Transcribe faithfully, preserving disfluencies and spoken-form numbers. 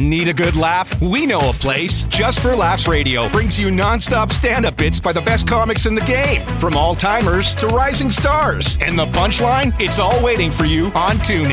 Need a good laugh? We know a place. Just for Laughs Radio brings you nonstop stand-up bits by the best comics in the game, from all-timers to rising stars. And the punchline? It's all waiting for you on TuneIn.